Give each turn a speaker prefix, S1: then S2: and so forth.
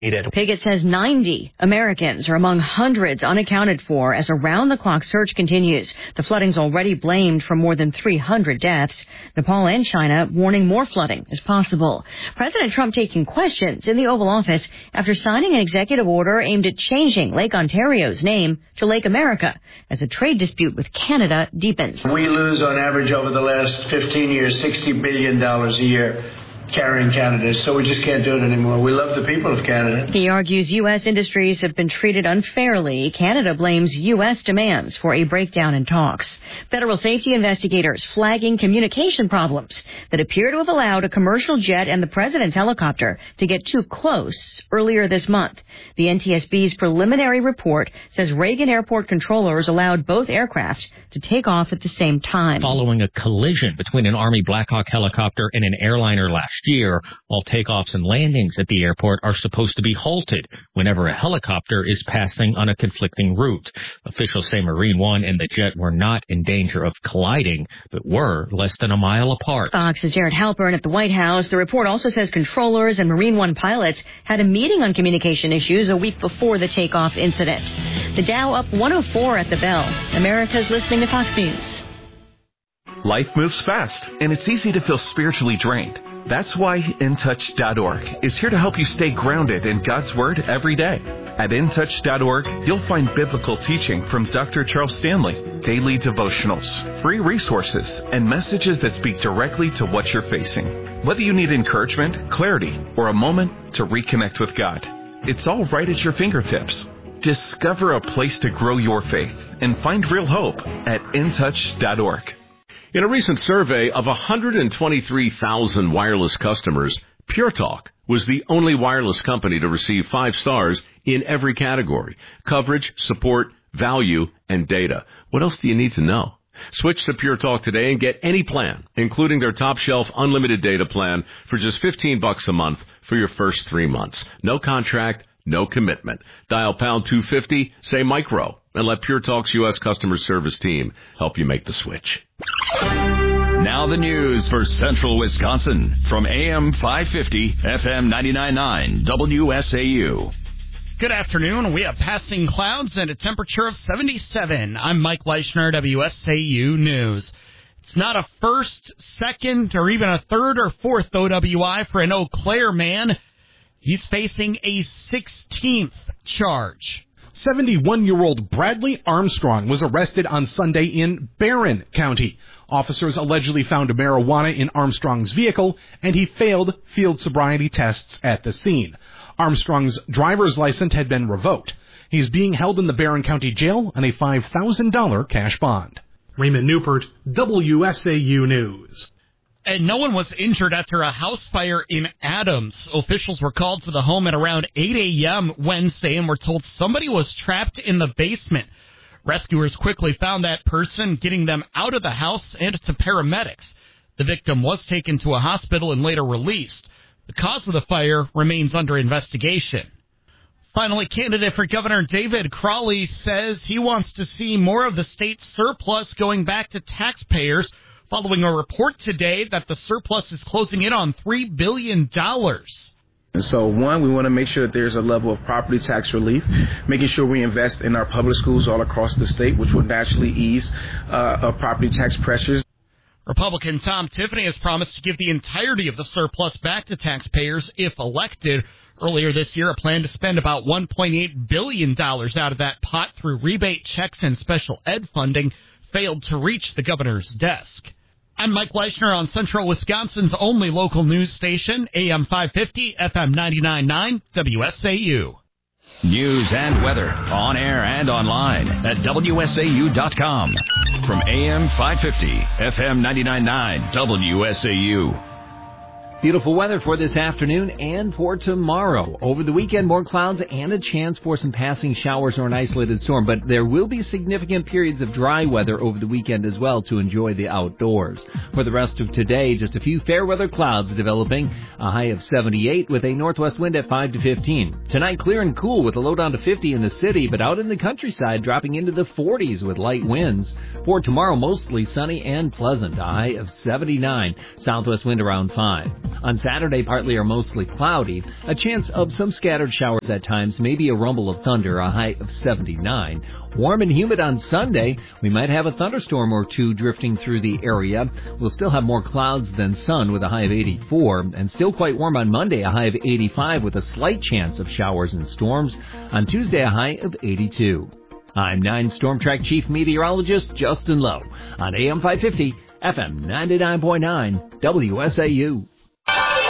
S1: Piggott says 90 Americans are among hundreds unaccounted for as a round-the-clock search continues. The flooding's already blamed for more than 300 deaths. Nepal and China warning more flooding is possible. President Trump taking questions in the Oval Office after signing an executive order aimed at changing Lake Ontario's name to Lake America as a trade dispute with Canada deepens.
S2: We lose on average over the last 15 years $60 billion a year. Carrying Canada, so we just can't do it anymore. We love the people of Canada.
S1: He argues U.S. industries have been treated unfairly. Canada blames U.S. demands for a breakdown in talks. Federal safety investigators flagging communication problems that appear to have allowed a commercial jet and the president's helicopter to get too close earlier this month. The NTSB's preliminary report says Reagan Airport controllers allowed both aircraft to take off at the same time.
S3: Following a collision between an Army Black Hawk helicopter and an airliner last year, all takeoffs and landings at the airport are supposed to be halted whenever a helicopter is passing on a conflicting route. Officials say Marine One and the jet were not in danger of colliding, but were less than a mile apart.
S1: Fox's Jared Halpern at the White House. The report also says controllers and Marine One pilots had a meeting on communication issues a week before the takeoff incident. The Dow up 104 at the bell. America's listening to Fox News.
S4: Life moves fast, and it's easy to feel spiritually drained. That's why InTouch.org is here to help you stay grounded in God's Word every day. At InTouch.org, you'll find biblical teaching from Dr. Charles Stanley, daily devotionals, free resources, and messages that speak directly to what you're facing. Whether you need encouragement, clarity, or a moment to reconnect with God, it's all right at your fingertips. Discover a place to grow your faith and find real hope at InTouch.org.
S5: In a recent survey of 123,000 wireless customers, Pure Talk was the only wireless company to receive 5 stars in every category: coverage, support, value, and data. What else do you need to know? Switch to Pure Talk today and get any plan, including their top-shelf unlimited data plan, for just $15 a month for your first 3 months. No contract, no commitment. Dial pound 250, say micro, and let Pure Talk's U.S. customer service team help you make the switch.
S6: Now the news for Central Wisconsin from AM 550, FM 99.9, WSAU.
S7: Good afternoon. We have passing clouds and a temperature of 77. I'm Mike Leischner, WSAU News. It's not a first, second, or even a third or fourth OWI for an Eau Claire man. He's facing a 16th charge.
S8: 71-year-old Bradley Armstrong was arrested on Sunday in Barron County. Officers allegedly found marijuana in Armstrong's vehicle, and he failed field sobriety tests at the scene. Armstrong's driver's license had been revoked. He's being held in the Barron County Jail on a $5,000 cash bond.
S9: Raymond Newport, WSAU News.
S7: And no one was injured after a house fire in Adams. Officials were called to the home at around 8 a.m. Wednesday and were told somebody was trapped in the basement. Rescuers quickly found that person, getting them out of the house and to paramedics. The victim was taken to a hospital and later released. The cause of the fire remains under investigation. Finally, candidate for Governor David Crowley says he wants to see more of the state's surplus going back to taxpayers, following a report today that the surplus is closing in on $3 billion.
S10: And so, one, we want to make sure that there's a level of property tax relief, making sure we invest in our public schools all across the state, which would naturally ease property tax pressures.
S7: Republican Tom Tiffany has promised to give the entirety of the surplus back to taxpayers if elected. Earlier this year, a plan to spend about $1.8 billion out of that pot through rebate checks and special ed funding failed to reach the governor's desk. I'm Mike Leischner on Central Wisconsin's only local news station, AM 550, FM 99.9, WSAU.
S6: News and weather on air and online at WSAU.com. From AM 550, FM 99.9, WSAU.
S11: Beautiful weather for this afternoon and for tomorrow. Over the weekend, more clouds and a chance for some passing showers or an isolated storm. But there will be significant periods of dry weather over the weekend as well to enjoy the outdoors. For the rest of today, just a few fair weather clouds developing. A high of 78 with a northwest wind at 5 to 15. Tonight, clear and cool with a low down to 50 in the city, but out in the countryside, dropping into the 40s with light winds. For tomorrow, mostly sunny and pleasant. A high of 79. Southwest wind around 5. On Saturday, partly or mostly cloudy. A chance of some scattered showers at times, maybe a rumble of thunder, a high of 79. Warm and humid on Sunday. We might have a thunderstorm or two drifting through the area. We'll still have more clouds than sun with a high of 84. And still quite warm on Monday, a high of 85 with a slight chance of showers and storms. On Tuesday, a high of 82. I'm 9 Storm Track Chief Meteorologist Justin Lowe on AM 550, FM 99.9, WSAU.